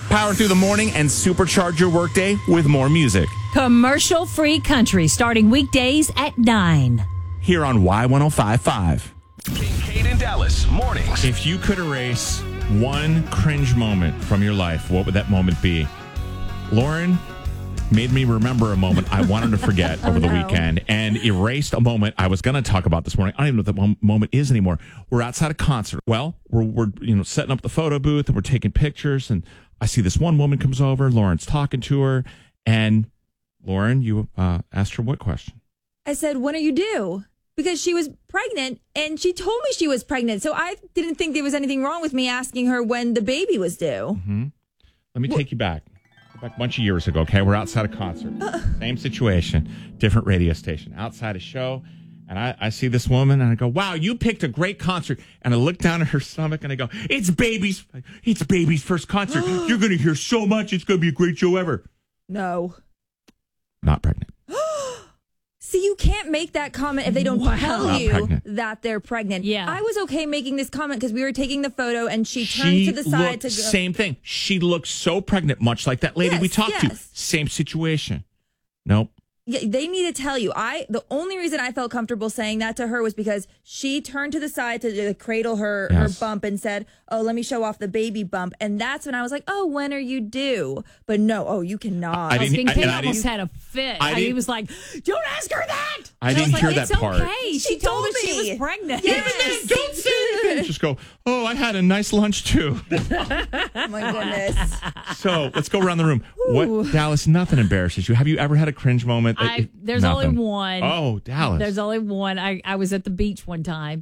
Power through the morning and supercharge your workday with more music. Commercial-free country starting weekdays at 9. Here on Y105.5. Kate and Dallas mornings. If you could erase one cringe moment from your life, what would that moment be? Lauren made me remember a moment I wanted to forget over the weekend and erased a moment I was going to talk about this morning. I don't even know what that moment is anymore. We're outside a concert. Well, we're setting up the photo booth and we're taking pictures, and I see this one woman comes over. Lauren's talking to her, and Lauren, you asked her what question? I said, when are you due? Because she was pregnant, and she told me she was pregnant. So I didn't think there was anything wrong with me asking her when the baby was due. Mm-hmm. Let me take you back. Go back a bunch of years ago, okay? We're outside a concert. Same situation. Different radio station. Outside a show. And I see this woman, and I go, wow, you picked a great concert. And I look down at her stomach, and I go, it's baby's first concert. You're going to hear so much. It's going to be a great show ever. No. Not pregnant. See, you can't make that comment if they don't tell you that they're pregnant. Yeah. I was okay making this comment because we were taking the photo and she turned to the side to go. Same thing. She looks so pregnant, much like that lady we talked to. Same situation. Nope. Yeah, they need to tell you. The only reason I felt comfortable saying that to her was because she turned to the side to cradle her bump and said, oh, let me show off the baby bump. And that's when I was like, oh, when are you due? But no, you cannot. He almost had a fit. He was like, don't ask her that. I didn't hear that part. Okay. She told us she was pregnant. Yes. Don't say anything. Just go, oh, I had a nice lunch too. Oh my goodness. So let's go around the room. What, Dallas, nothing embarrasses you. Have you ever had a cringe moment? There's only one. Oh, Dallas. There's only one. I was at the beach one time,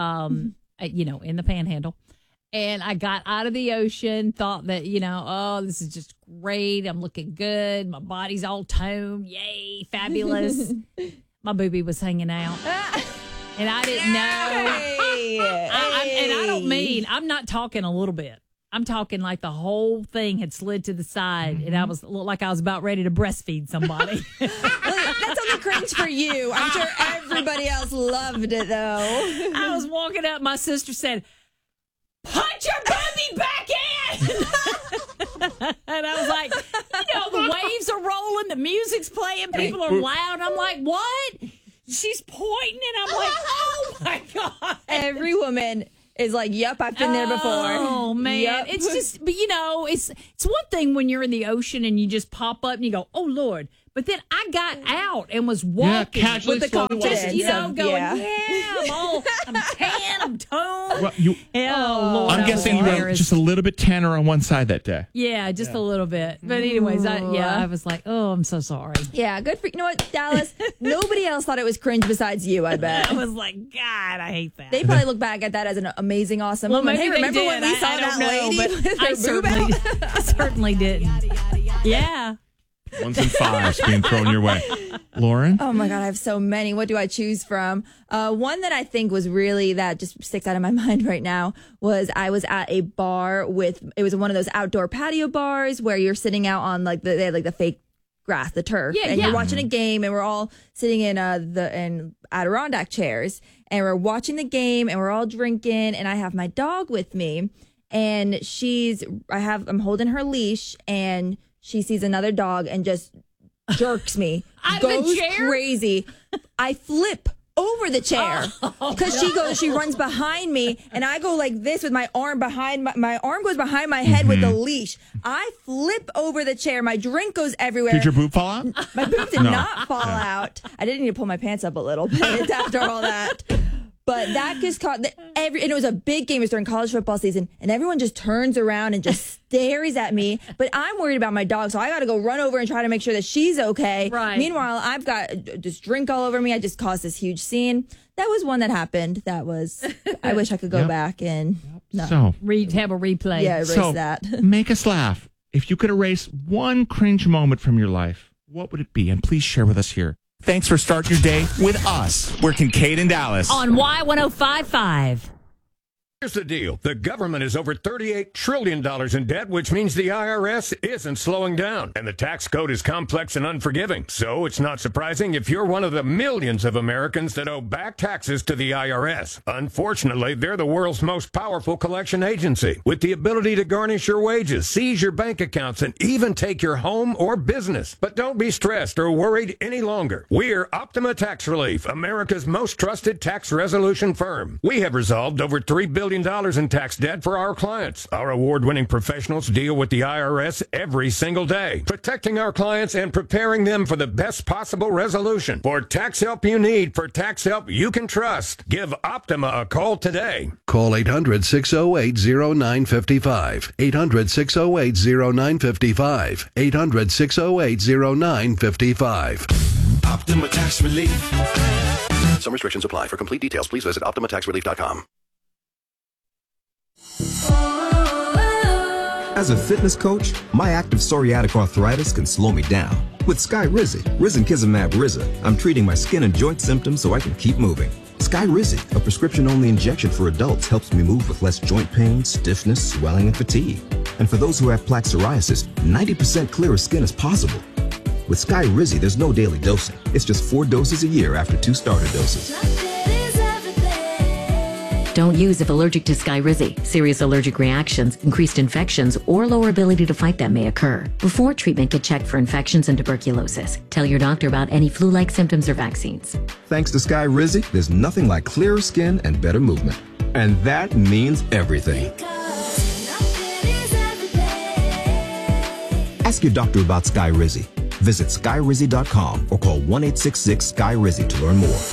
in the Panhandle. And I got out of the ocean, thought that, this is just great. I'm looking good. My body's all toned. Yay, fabulous. My boobie was hanging out. And I didn't know. And I don't mean, I'm not talking a little bit. I'm talking like the whole thing had slid to the side, and I looked like I was about ready to breastfeed somebody. That's only cringe for you. I'm sure everybody else loved it, though. I was walking up. My sister said, "Put your booby back in!" And I was like, the waves are rolling, the music's playing, people are loud. I'm like, what? She's pointing, and I'm like, oh my God. Every woman is like, yep, I've been there before. Oh, man. Yep. It's just, but it's one thing when you're in the ocean and you just pop up and you go, oh, Lord. But then I got out and was walking casually with the confidence. I'm tan, I'm toned. Well, Lord. I'm guessing you were just a little bit tanner on one side that day. Yeah, just a little bit. But anyways, I was like, oh, I'm so sorry. Yeah, good for you. You know what, Dallas? Nobody else thought it was cringe besides you, I bet. I was like, God, I hate that. They probably look back at that as an amazing, awesome moment. Maybe hey, remember they when did. we saw that lady with I her boob out? certainly didn't. Yeah. Ones and fives being thrown your way. Lauren? Oh my God, I have so many. What do I choose from? One that I think was really, that just sticks out of my mind right now, was I was at a bar it was one of those outdoor patio bars where you're sitting out on they had the fake grass, the turf, and you're watching a game, and we're all sitting in in Adirondack chairs, and we're watching the game, and we're all drinking, and I have my dog with me, and I'm holding her leash, and she sees another dog and just jerks me, goes crazy. I flip over the chair because she runs behind me, and I go like this with my arm behind my arm goes behind my head with the leash. I flip over the chair. My drink goes everywhere. Did your boob fall out? My boob did not fall out. I did need to pull my pants up a little bit after all that. But that just caught and it was a big game. It was during college football season, and everyone just turns around and just stares at me. But I'm worried about my dog, so I got to go run over and try to make sure that she's okay. Right. Meanwhile, I've got just drink all over me. I just caused this huge scene. That was one that happened. That was. I wish I could go back and have a replay. Yeah, erase that. Make us laugh. If you could erase one cringe moment from your life, what would it be? And please share with us here. Thanks for starting your day with us. We're Kincaid and Dallas on Y105.5. Here's the deal. The government is over $38 trillion in debt, which means the IRS isn't slowing down. And the tax code is complex and unforgiving. So it's not surprising if you're one of the millions of Americans that owe back taxes to the IRS. Unfortunately, they're the world's most powerful collection agency, with the ability to garnish your wages, seize your bank accounts, and even take your home or business. But don't be stressed or worried any longer. We're Optima Tax Relief, America's most trusted tax resolution firm. We have resolved over $3 billion in tax debt for our clients. Our award-winning professionals deal with the IRS every single day, protecting our clients and preparing them for the best possible resolution. For tax help you need, for tax help you can trust, give Optima a call today. Call 800-608-0955. 800-608-0955. 800-608-0955. Optima Tax Relief. Some restrictions apply. For complete details, please visit OptimaTaxRelief.com. As a fitness coach, my active psoriatic arthritis can slow me down. With Skyrizi, Risankizumab Riza, I'm treating my skin and joint symptoms so I can keep moving. Skyrizi, a prescription-only injection for adults, helps me move with less joint pain, stiffness, swelling, and fatigue. And for those who have plaque psoriasis, 90% clearer skin is possible. With Skyrizi, there's no daily dosing. It's just 4 doses a year after 2 starter doses. Don't use if allergic to Skyrizi. Serious allergic reactions, increased infections, or lower ability to fight them may occur. Before treatment, get checked for infections and tuberculosis. Tell your doctor about any flu-like symptoms or vaccines. Thanks to Skyrizi, there's nothing like clearer skin and better movement. And that means everything. Ask your doctor about Skyrizi. Visit Skyrizi.com or call 1-866-SKY-RIZI to learn more.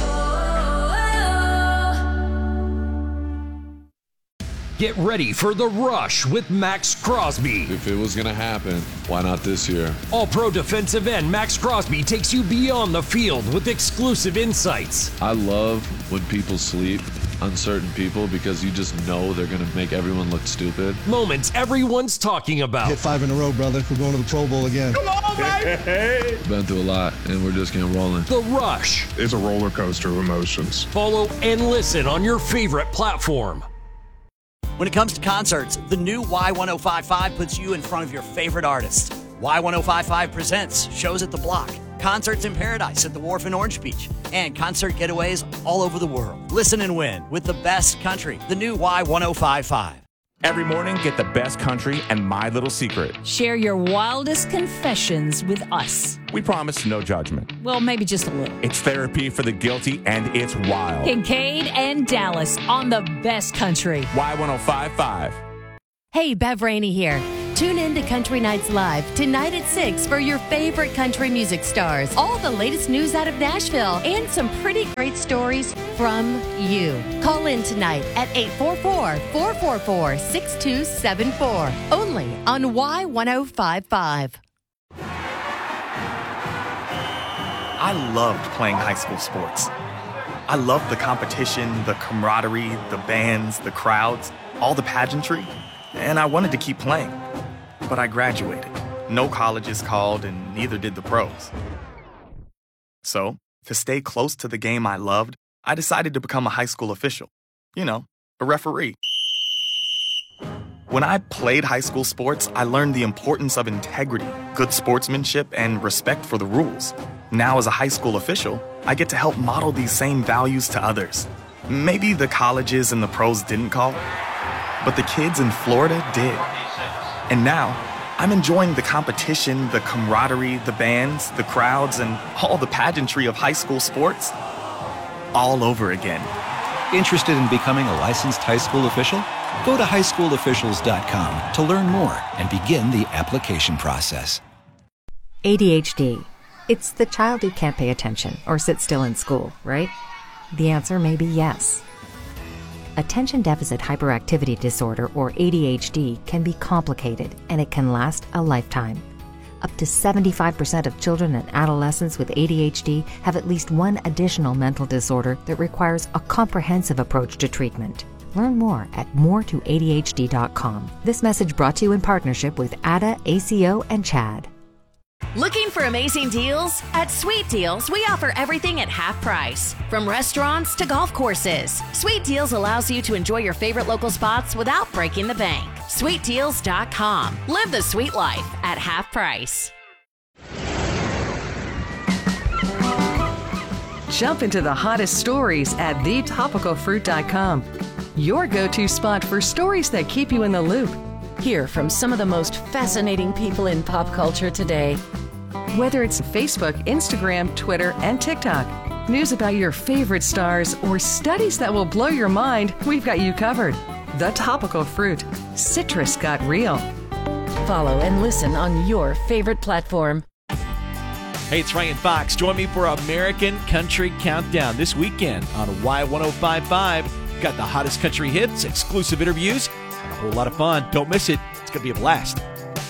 Get ready for The Rush with Max Crosby. If it was going to happen, why not this year? All-pro defensive end Max Crosby takes you beyond the field with exclusive insights. I love when people sleep on certain people because you just know they're going to make everyone look stupid. Moments everyone's talking about. Hit 5 in a row, brother. We're going to the Pro Bowl again. Come on, baby! Been through a lot, and we're just getting rolling. The Rush. It's a roller coaster of emotions. Follow and listen on your favorite platform. When it comes to concerts, the new Y1055 puts you in front of your favorite artists. Y1055 presents shows at the Block, concerts in Paradise at the Wharf in Orange Beach, and concert getaways all over the world. Listen and win with the best country, the new Y1055. Every morning, get the best country and My Little Secret. Share your wildest confessions with us. We promise no judgment. Well, maybe just a little. It's therapy for the guilty, and it's wild. Kincaid and Dallas on the best country. Y1055. Hey, Bev Rainey here. Tune in to Country Nights Live tonight at 6 for your favorite country music stars, all the latest news out of Nashville, and some pretty great stories from you. Call in tonight at 844-444-6274, only on Y1055. I loved playing high school sports. I loved the competition, the camaraderie, the bands, the crowds, all the pageantry, and I wanted to keep playing. But I graduated. No colleges called, and neither did the pros. So, to stay close to the game I loved, I decided to become a high school official. You know, a referee. When I played high school sports, I learned the importance of integrity, good sportsmanship, and respect for the rules. Now, as a high school official, I get to help model these same values to others. Maybe the colleges and the pros didn't call, but the kids in Florida did. And now, I'm enjoying the competition, the camaraderie, the bands, the crowds, and all the pageantry of high school sports all over again. Interested in becoming a licensed high school official? Go to highschoolofficials.com to learn more and begin the application process. ADHD. It's the child who can't pay attention or sit still in school, right? The answer may be yes. Attention Deficit Hyperactivity Disorder, or ADHD, can be complicated and it can last a lifetime. Up to 75% of children and adolescents with ADHD have at least one additional mental disorder that requires a comprehensive approach to treatment. Learn more at moretoadhd.com. This message brought to you in partnership with ADA, ACO, and CHAD. Looking for amazing deals? At Sweet Deals, we offer everything at half price. From restaurants to golf courses, Sweet Deals allows you to enjoy your favorite local spots without breaking the bank. SweetDeals.com. Live the sweet life at half price. Jump into the hottest stories at thetopicalfruit.com. Your go-to spot for stories that keep you in the loop. Hear from some of the most fascinating people in pop culture today. Whether it's Facebook, Instagram, Twitter, and TikTok, news about your favorite stars, or studies that will blow your mind, we've got you covered. The Topical Fruit. Citrus got real. Follow and listen on your favorite platform. Hey, it's Ryan Fox. Join me for American Country Countdown this weekend on Y1055. We've got the hottest country hits, exclusive interviews, and a whole lot of fun. Don't miss it. It's going to be a blast.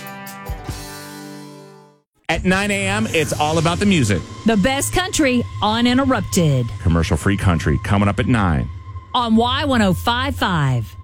At 9 a.m., it's all about the music. The best country uninterrupted. Commercial-free country coming up at 9. On Y1055.